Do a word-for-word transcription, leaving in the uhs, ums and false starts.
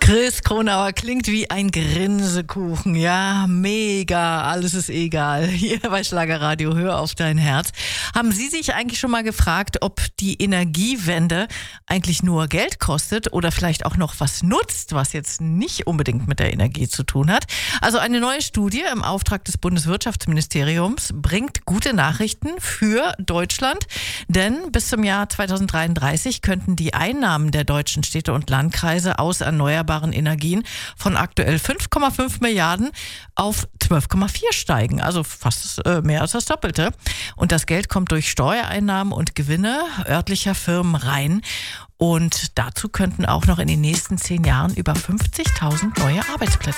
Chris Kronauer klingt wie ein Grinsekuchen. Ja, mega, alles ist egal. Hier bei Schlagerradio, hör auf dein Herz. Haben Sie sich eigentlich schon mal gefragt, ob die Energiewende eigentlich nur Geld kostet oder vielleicht auch noch was nutzt, was jetzt nicht unbedingt mit der Energie zu tun hat? Also eine neue Studie im Auftrag des Bundeswirtschaftsministeriums bringt gute Nachrichten für Deutschland, denn bis zum Jahr zweitausenddreiunddreißig könnten die Einnahmen der deutschen Städte und Landkreise aus erneuerbaren Energien von aktuell fünf Komma fünf Milliarden auf zwölf Komma vier steigen, also fast äh, mehr als das Doppelte. Und das Geld kommt durch Steuereinnahmen und Gewinne örtlicher Firmen rein. Und dazu könnten auch noch in den nächsten zehn Jahren über fünfzigtausend neue Arbeitsplätze